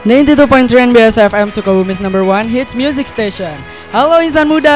92.3 NBS FM Sukabumi's #1 Hits Music Station. Halo insan muda.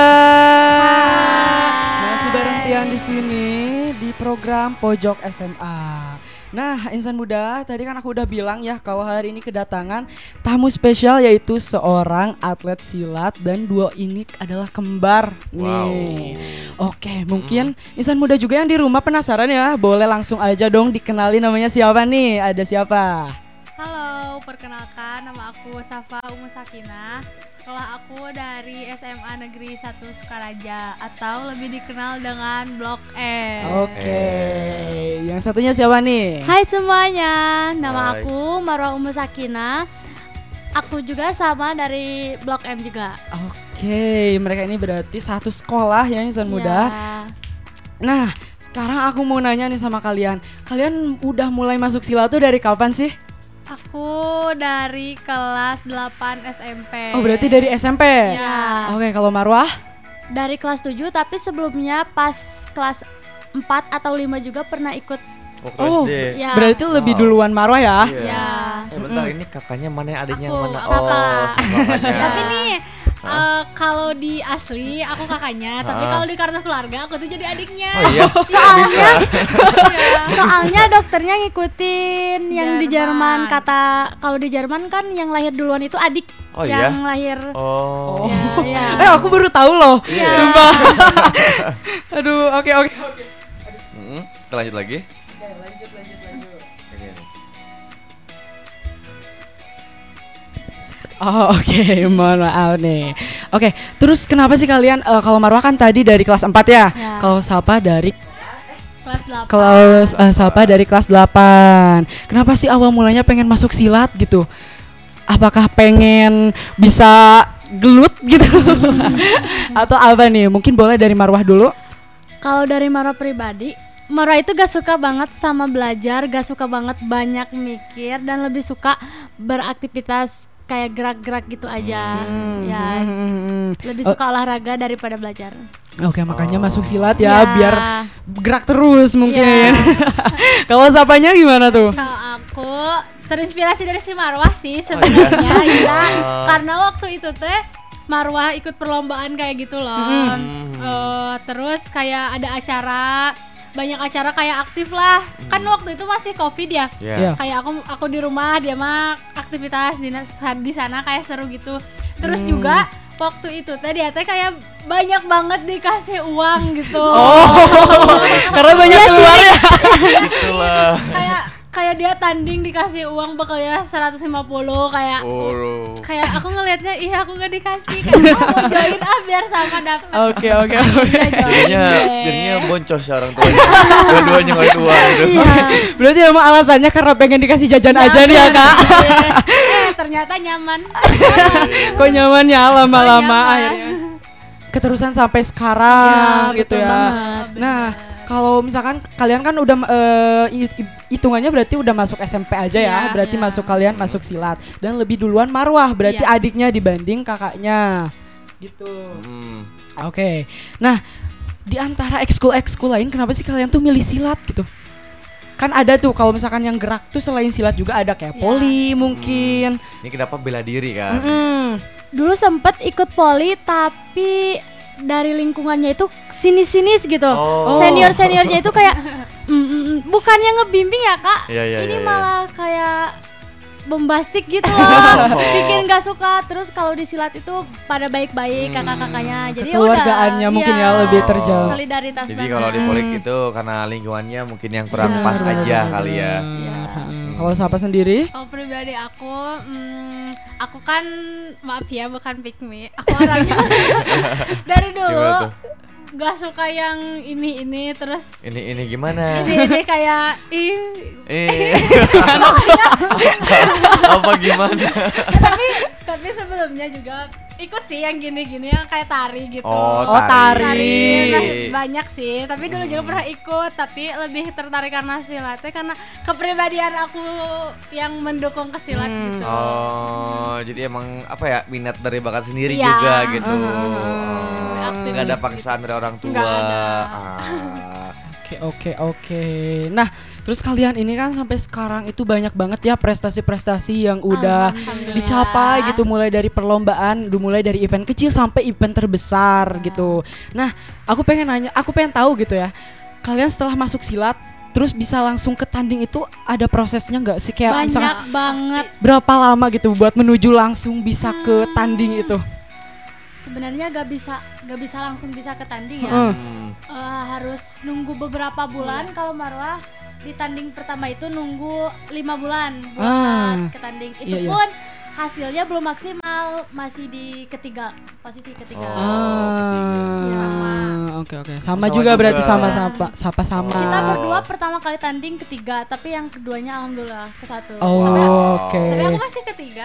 Masih bareng Tian di sini di program Pojok SMA. Nah, insan muda, tadi kan aku udah bilang ya kalau hari ini kedatangan tamu spesial yaitu seorang atlet silat dan duo ini adalah kembar. Nih. Oke, mungkin insan muda juga yang di rumah penasaran ya, boleh langsung aja dong dikenali namanya siapa nih? Ada siapa? Halo, perkenalkan nama aku Safa Umu Sakinah. Sekolah aku dari SMA Negeri 1 Sukaraja atau lebih dikenal dengan Blok M. Oke, yang satunya siapa nih? Hai semuanya, nama Hai. aku Marwah Umu Sakinah. Aku juga sama dari Blok M juga. Oke, mereka ini berarti satu sekolah ya insan muda. Ya. Nah, sekarang aku mau nanya nih sama kalian. Kalian udah mulai masuk silat tuh dari kapan sih? Aku dari kelas 8 SMP. Oh, berarti dari SMP? Ya. Oke, kalau Marwah? Dari kelas 7 tapi sebelumnya pas kelas 4 atau 5 juga pernah ikut. Oh, SD. Ya. berarti lebih duluan Marwah ya? Iya. Ya. Bentar, ini kakaknya mana, adiknya Aku, mana? Safa. Safanya. Tapi nih kalau di asli aku kakaknya, tapi kalau di kartu keluarga aku tuh jadi adiknya. Oh iya. Soalnya Bisa. soalnya dokternya ngikutin yang di Jerman. Jerman. Kata kalau di Jerman kan yang lahir duluan itu adik. Oh iya? Yang lahir. Oh. Ya. Aku baru tahu loh. Iya. Sumpah. Aduh, oke. Kita lanjut lagi. Lanjut. Ini nih. Oh, oke, mohon maaf nih. Oke, terus kenapa sih kalian kalau Marwah kan tadi dari kelas 4 ya? Ya. Kalau Salpa dari Kelas 8. Salpa dari kelas 8. Kenapa sih awal mulanya pengen masuk silat gitu? Apakah pengen bisa gelut gitu? Atau apa nih? Mungkin boleh dari Marwah dulu. Kalau dari Marwah pribadi, Marwah itu gak suka banget sama belajar, gak suka banget banyak mikir dan lebih suka beraktivitas kayak gerak-gerak gitu aja. Ya, lebih suka olahraga daripada belajar. Oke, makanya masuk silat ya, Ya. biar gerak terus mungkin. Ya. Kalau Sapanya gimana tuh? Kalau aku terinspirasi dari si Marwah sih sebenarnya, iya. Karena waktu itu teh Marwah ikut perlombaan kayak gitu loh. Terus kayak ada acara, banyak acara kayak aktif lah. Kan waktu itu masih Covid ya. Iya. Kayak aku di rumah, dia mah aktivitas di sana kayak seru gitu. Terus juga waktu itu teh dia teh kayak banyak banget dikasih uang gitu. Karena banyak keluar ya. Itulah. kayak dia tanding dikasih uang bekalnya 150 kayak Oh. kayak aku ngelihatnya aku gak dikasih kayak aku mau join biar sama dapat. Oke. Jadinya boncos ya orang tuanya. Dua-duanya nggak dua gitu. Berarti emang alasannya karena pengen dikasih jajan aja nih ya kak. Ternyata nyaman. Kok nyaman ya lama-lama Nyaman. akhirnya. Keterusan sampai sekarang Ya, gitu betul ya. banget. Nah, kalau misalkan kalian kan udah hitungannya berarti udah masuk SMP aja ya. Iya, Berarti iya. masuk kalian masuk silat dan lebih duluan Marwah berarti Iya. adiknya dibanding kakaknya. Gitu. Hmm. Oke. Nah, di antara ekskul lain kenapa sih kalian tuh milih silat gitu? Kan ada tuh kalau misalkan yang gerak tuh selain silat juga ada kayak Ya. poli mungkin. Ini kenapa bela diri kan? Dulu sempet ikut poli tapi dari lingkungannya itu sinis-sinis gitu. Oh. Senior-seniornya itu kayak bukannya ngebimbing ya kak, Iya, iya, ini iya, iya. malah kayak bombastik gitu loh. Oh. Bikin gak suka. Terus kalau di silat itu pada baik-baik kakak-kakaknya. Jadi Kekeluargaannya udah, mungkin iya, ya lebih terjal. solidaritas Jadi banget. kalau di polik itu karena lingkungannya mungkin yang kurang Iya, pas benar, aja benar, kali ya. Kalau Sapa sendiri? Kalau pribadi aku kan maaf ya bukan pick me. Aku orangnya dari dulu Gimana tuh? gak suka yang ini terus Ini gimana? ini kayak Apa gimana? tapi sebelumnya juga ikut sih yang gini-gini yang kayak tari gitu. Oh, Oh, tari. Tari nah, banyak sih, tapi dulu juga pernah ikut, tapi lebih tertarik karena silatnya karena kepribadian aku yang mendukung ke silat gitu. Oh, jadi emang apa ya, minat dari bakat sendiri Iya. juga gitu. Aktif Nggak ada gitu. paksaan dari orang tua. Nggak ada. Ah. Oke. Nah, terus kalian ini kan sampai sekarang itu banyak banget ya prestasi-prestasi yang udah dicapai gitu, mulai dari perlombaan, mulai dari event kecil sampai event terbesar gitu. Nah, aku pengen tahu gitu ya. Kalian setelah masuk silat terus bisa langsung ke tanding itu ada prosesnya nggak sih, kayak misalkan Banyak banget. berapa lama gitu buat menuju langsung bisa ke tanding itu? Sebenarnya gak bisa langsung bisa ke tanding ya. Harus nunggu beberapa bulan. Kalau Marwah di tanding pertama itu nunggu 5 bulan buat ke tanding. Itu Iya. pun hasilnya belum maksimal, masih di posisi ketiga. Oke. Sama juga berarti sama. Kita berdua pertama kali tanding ketiga, tapi yang keduanya alhamdulillah ke satu. Oke. Tapi aku masih ketiga.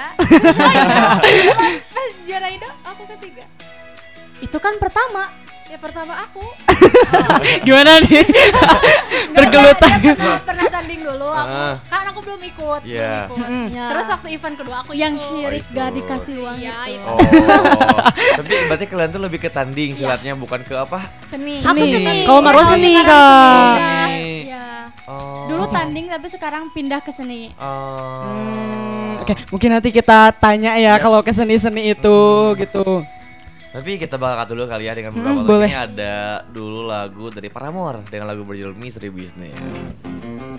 Pas juara itu aku ketiga. Itu kan pertama. Ya pertama aku. Gimana nih? Bergelut. Dia pernah tanding dulu aku. Kan aku belum ikut. Iya. Ya. Terus waktu event kedua aku yang ikut. syirik gak dikasih uang Iya, itu. itu. Oh, tapi berarti kalian tuh lebih ke tanding silatnya, bukan ke apa? Seni. Aku seni. Kalau Marwah seni, sekarang Kak. Seni. Iya. Oh. Dulu tanding tapi sekarang pindah ke seni. Oke, mungkin nanti kita tanya ya kalau ke seni-seni itu gitu. Tapi kita bakal cut dulu kali ya dengan beberapa lagu. boleh. Ini ada dulu lagu dari Paramore dengan lagu berjudul Mystery Business.